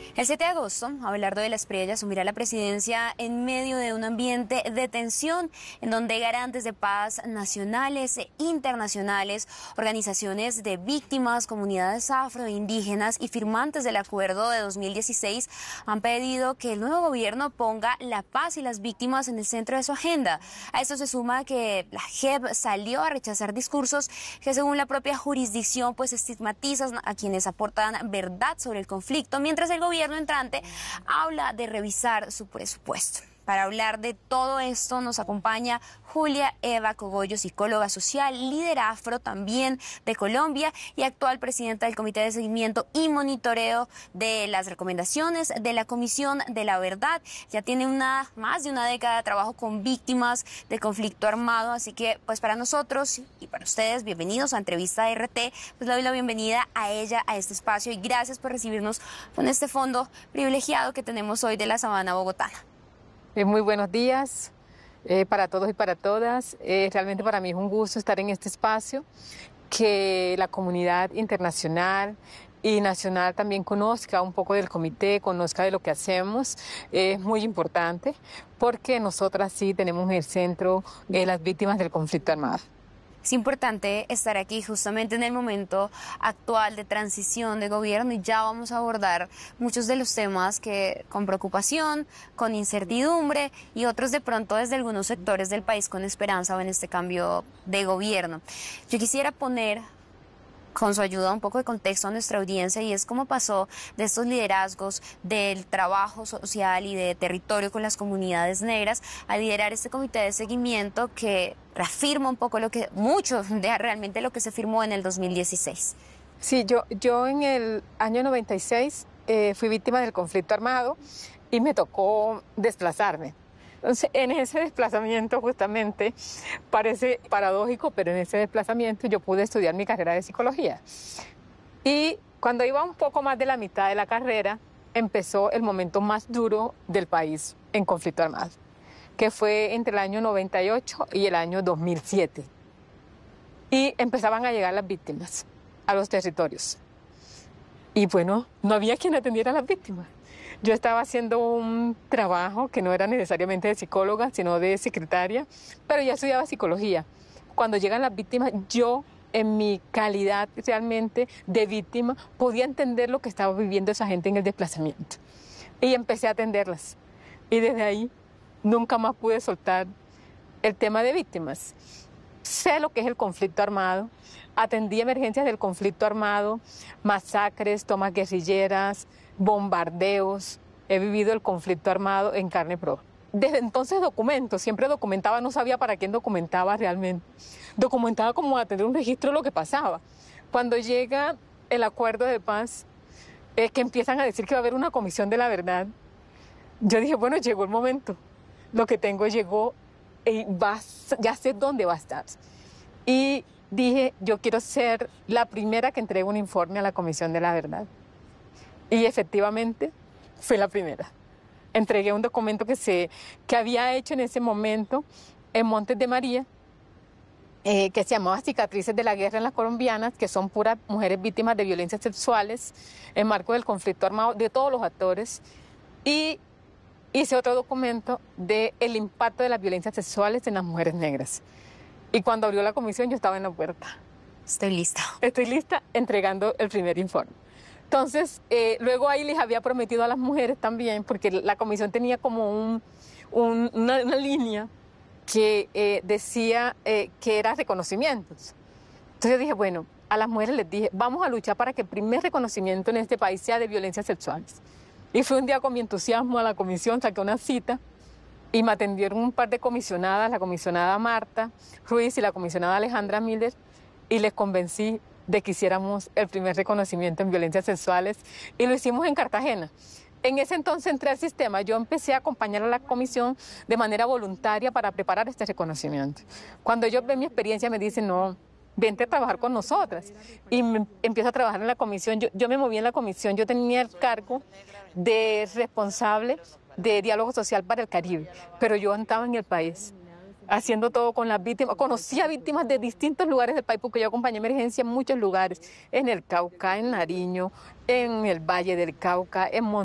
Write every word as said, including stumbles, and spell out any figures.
El siete de agosto, Abelardo de la Espriella asumirá la presidencia en medio de un ambiente de tensión en donde garantes de paz nacionales e internacionales, organizaciones de víctimas, comunidades afroindígenas y firmantes del acuerdo de dos mil dieciséis han pedido que el nuevo gobierno ponga la paz y las víctimas en el centro de su agenda. A esto se suma que la J E P salió a rechazar discursos que, según la propia jurisdicción, pues estigmatizan a quienes aportan verdad sobre el conflicto, mientras el gobierno gobierno entrante habla de revisar su presupuesto. Para hablar de todo esto nos acompaña Julia Eva Cogollo, psicóloga social, líder afro también de Colombia y actual presidenta del Comité de Seguimiento y Monitoreo de las recomendaciones de la Comisión de la Verdad. Ya tiene una más de una década de trabajo con víctimas de conflicto armado, así que pues para nosotros y para ustedes, bienvenidos a Entrevista R T, pues le doy la bienvenida a ella, a este espacio, y gracias por recibirnos con este fondo privilegiado que tenemos hoy de la Sabana bogotana. Eh, muy buenos días eh, para todos y para todas. Eh, realmente para mí es un gusto estar en este espacio, que la comunidad internacional y nacional también conozca un poco del comité, conozca de lo que hacemos. Eh, es muy importante porque nosotras sí tenemos en el centro eh, las víctimas del conflicto armado. Es importante estar aquí justamente en el momento actual de transición de gobierno, y ya vamos a abordar muchos de los temas que con preocupación, con incertidumbre, y otros de pronto desde algunos sectores del país con esperanza o en este cambio de gobierno. Yo quisiera poner con su ayuda un poco de contexto a nuestra audiencia, y es cómo pasó de estos liderazgos del trabajo social y de territorio con las comunidades negras a liderar este comité de seguimiento que reafirma un poco lo que, mucho de realmente lo que se firmó en el dos mil dieciséis. Sí, yo, yo en el año noventa y seis eh, fui víctima del conflicto armado y me tocó desplazarme. Entonces, en ese desplazamiento justamente, parece paradójico, pero en ese desplazamiento yo pude estudiar mi carrera de psicología. Y cuando iba un poco más de la mitad de la carrera, empezó el momento más duro del país en conflicto armado, que fue entre el año noventa y ocho y el año dos mil siete. Y empezaban a llegar las víctimas a los territorios. Y bueno, no había quien atendiera a las víctimas. Yo estaba haciendo un trabajo que no era necesariamente de psicóloga, sino de secretaria, pero ya estudiaba psicología. Cuando llegan las víctimas, yo, en mi calidad realmente de víctima, podía entender lo que estaba viviendo esa gente en el desplazamiento. Y empecé a atenderlas. Y desde ahí nunca más pude soltar el tema de víctimas. Sé lo que es el conflicto armado. Atendí emergencias del conflicto armado, masacres, tomas guerrilleras, bombardeos. He vivido el conflicto armado en carne propia. Desde entonces documento, siempre documentaba, no sabía para quién documentaba realmente. Documentaba como a tener un registro de lo que pasaba. Cuando llega el acuerdo de paz, es que empiezan a decir que va a haber una comisión de la verdad. Yo dije, bueno, llegó el momento. Lo que tengo llegó y va, ya sé dónde va a estar. Y dije, yo quiero ser la primera que entregue un informe a la Comisión de la Verdad. Y efectivamente fue la primera. Entregué un documento que, se, que había hecho en ese momento en Montes de María, eh, que se llamaba Cicatrices de la Guerra en las Colombianas, que son puras mujeres víctimas de violencias sexuales en marco del conflicto armado de todos los actores. Y hice otro documento del impacto de las violencias sexuales en las mujeres negras. Y cuando abrió la comisión yo estaba en la puerta. Estoy lista. Estoy lista entregando el primer informe. Entonces, eh, luego ahí les había prometido a las mujeres también, porque la comisión tenía como un, un, una, una línea que eh, decía eh, que era reconocimientos. Entonces yo dije, bueno, a las mujeres les dije, vamos a luchar para que el primer reconocimiento en este país sea de violencias sexuales. Y fui un día con mi entusiasmo a la comisión, saqué una cita y me atendieron un par de comisionadas, la comisionada Marta Ruiz y la comisionada Alejandra Miller, y les convencí de que hiciéramos el primer reconocimiento en violencias sexuales, y lo hicimos en Cartagena. En ese entonces entré al sistema, yo empecé a acompañar a la comisión de manera voluntaria para preparar este reconocimiento. Cuando ellos ven mi experiencia me dicen, no, vente a trabajar con nosotras. Y me, empiezo a trabajar en la comisión. Yo, yo me moví en la comisión, yo tenía el cargo de responsable de diálogo social para el Caribe, pero yo andaba en el país haciendo todo con las víctimas. Conocía víctimas de distintos lugares del país porque yo acompañé emergencia en muchos lugares, en el Cauca, en Nariño, en el Valle del Cauca, en Montevideo.